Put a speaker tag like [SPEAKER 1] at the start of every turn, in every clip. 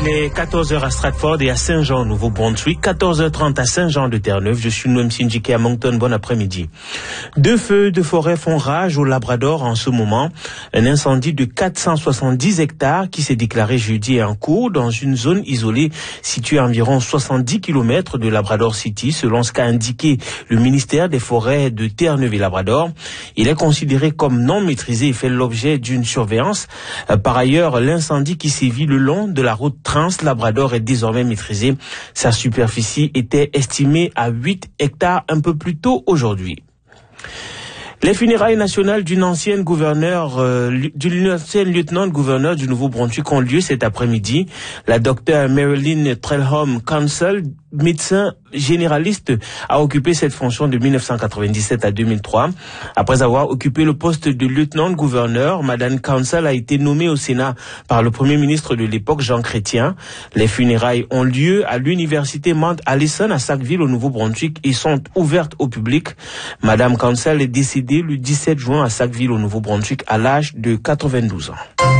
[SPEAKER 1] Il est 14h à Stratford et à Saint-Jean, Nouveau-Brunswick, 14h30 à Saint-Jean-de-Terre-Neuve. Je suis Noam Sindjike à Moncton. Bon après-midi. Deux feux de forêt font rage au Labrador en ce moment. Un incendie de 470 hectares qui s'est déclaré jeudi est en cours dans une zone isolée située à environ 70 km de Labrador City, selon ce qu'a indiqué le ministère des Forêts de Terre-Neuve et Labrador. Il est considéré comme non maîtrisé et fait l'objet d'une surveillance. Par ailleurs, l'incendie qui sévit le long de la route Trans-Labrador est désormais maîtrisé. Sa superficie était estimée à 8 hectares un peu plus tôt aujourd'hui. Les funérailles nationales d'une ancienne lieutenant-gouverneur du Nouveau-Brunswick ont lieu cet après-midi. La docteure Marilyn Trelholm Council, médecin généraliste, a occupé cette fonction de 1997 à 2003. Après avoir occupé le poste de lieutenant-gouverneur, Madame Council a été nommée au Sénat par le premier ministre de l'époque, Jean Chrétien. Les funérailles ont lieu à l'université Mount Allison à Sackville au Nouveau-Brunswick et sont ouvertes au public. Madame Council est décédée le 17 juin à Sackville au Nouveau-Brunswick à l'âge de 92 ans.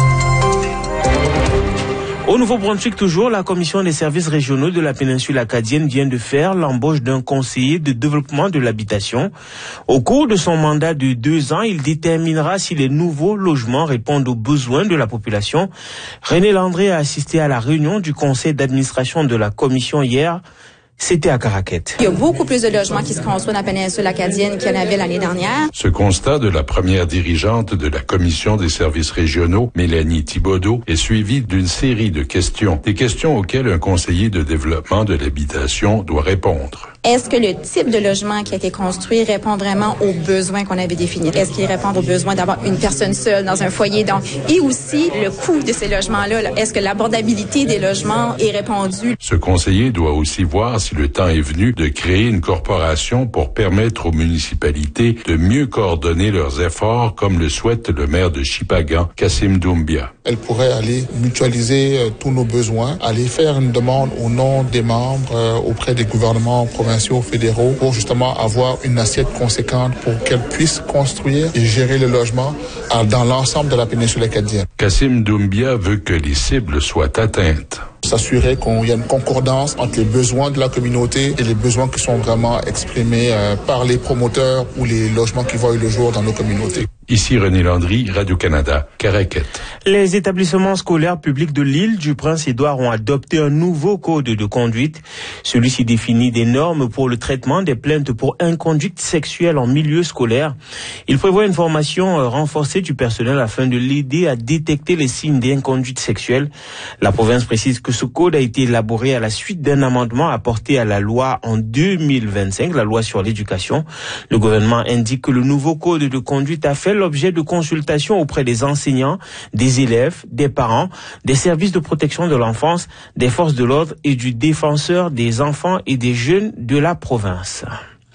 [SPEAKER 1] Au Nouveau-Brunswick toujours, la commission des services régionaux de la péninsule acadienne vient de faire l'embauche d'un conseiller de développement de l'habitation. Au cours de son mandat de 2 ans, il déterminera si les nouveaux logements répondent aux besoins de la population. René Landry a assisté à la réunion du conseil d'administration de la commission hier. C'était à Caraquette.
[SPEAKER 2] Il y a beaucoup plus de logements qui se construisent dans la péninsule acadienne qu'il y en avait l'année dernière.
[SPEAKER 3] Ce constat de la première dirigeante de la Commission des services régionaux, Mélanie Thibodeau, est suivi d'une série de questions. Des questions auxquelles un conseiller de développement de l'habitation doit répondre.
[SPEAKER 2] Est-ce que le type de logement qui a été construit répond vraiment aux besoins qu'on avait définis? Est-ce qu'il répond aux besoins d'avoir une personne seule dans un foyer? Et aussi le coût de ces logements-là. Est-ce que l'abordabilité des logements est répondue?
[SPEAKER 3] Ce conseiller doit aussi voir si le temps est venu de créer une corporation pour permettre aux municipalités de mieux coordonner leurs efforts, comme le souhaite le maire de Shippagan, Kassim Doumbia.
[SPEAKER 4] Elle pourrait aller mutualiser tous nos besoins, aller faire une demande au nom des membres auprès des gouvernements provinciaux, fédéraux, pour justement avoir une assiette conséquente pour qu'elle puisse construire et gérer le logement dans l'ensemble de la péninsule acadienne.
[SPEAKER 3] Kassim Doumbia veut que les cibles soient atteintes.
[SPEAKER 4] S'assurer qu'il y a une concordance entre les besoins de la communauté et les besoins qui sont vraiment exprimés par les promoteurs ou les logements qui voient le jour dans nos communautés.
[SPEAKER 3] Ici René Landry, Radio-Canada, Caraquette.
[SPEAKER 1] Les établissements scolaires publics de l'île du Prince-Édouard ont adopté un nouveau code de conduite. Celui-ci définit des normes pour le traitement des plaintes pour inconduite sexuelle en milieu scolaire. Il prévoit une formation renforcée du personnel afin de l'aider à détecter les signes d'inconduite sexuelle. La province précise que ce code a été élaboré à la suite d'un amendement apporté à la loi en 2025, la loi sur l'éducation. Le gouvernement indique que le nouveau code de conduite a fait l'objet de consultations auprès des enseignants, des élèves, des parents, des services de protection de l'enfance, des forces de l'ordre et du défenseur des enfants et des jeunes de la province.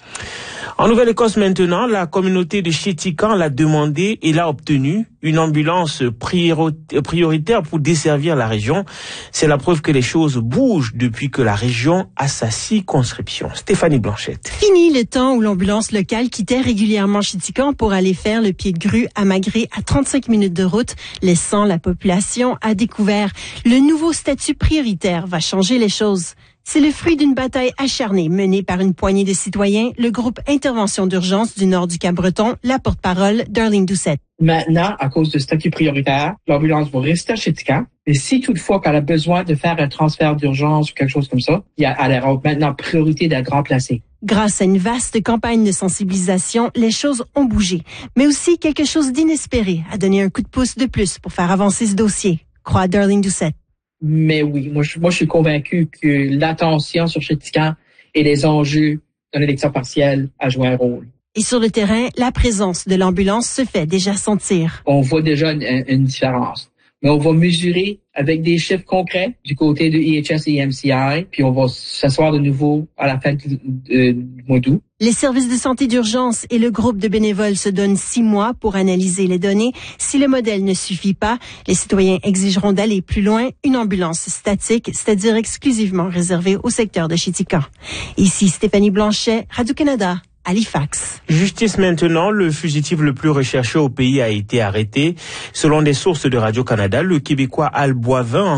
[SPEAKER 1] En Nouvelle-Écosse maintenant, la communauté de Chéticamp l'a demandé et l'a obtenu, une ambulance prioritaire pour desservir la région. C'est la preuve que les choses bougent depuis que la région a sa circonscription. Stéphanie Blanchette.
[SPEAKER 5] Fini le temps où l'ambulance locale quittait régulièrement Chéticamp pour aller faire le pied de grue à Magré à 35 minutes de route, laissant la population à découvert. Le nouveau statut prioritaire va changer les choses. C'est le fruit d'une bataille acharnée menée par une poignée de citoyens, le groupe Intervention d'urgence du nord du Cap-Breton, la porte-parole Darlene Doucette.
[SPEAKER 6] Maintenant, à cause du statut prioritaire, l'ambulance va rester à Chéticamp. Et si toutefois qu'elle a besoin de faire un transfert d'urgence ou quelque chose comme ça, elle aura maintenant priorité d'être remplacée.
[SPEAKER 5] Grâce à une vaste campagne de sensibilisation, les choses ont bougé. Mais aussi quelque chose d'inespéré a donné un coup de pouce de plus pour faire avancer ce dossier, croit Darlene Doucette.
[SPEAKER 6] Mais oui, moi je suis convaincu que l'attention sur Chéticamp et les enjeux d'une élection partielle a joué un rôle.
[SPEAKER 5] Et sur le terrain, la présence de l'ambulance se fait déjà sentir.
[SPEAKER 6] On voit déjà une différence. Mais on va mesurer avec des chiffres concrets du côté de EHS et MCI, puis on va s'asseoir de nouveau à la fin du mois d'août.
[SPEAKER 5] Les services de santé d'urgence et le groupe de bénévoles se donnent 6 mois pour analyser les données. Si le modèle ne suffit pas, les citoyens exigeront d'aller plus loin, une ambulance statique, c'est-à-dire exclusivement réservée au secteur de Chéticamp. Ici Stéphanie Blanchet, Radio-Canada. Halifax.
[SPEAKER 1] Justice maintenant, le fugitif le plus recherché au pays a été arrêté. Selon des sources de Radio-Canada, le Québécois Al Boivin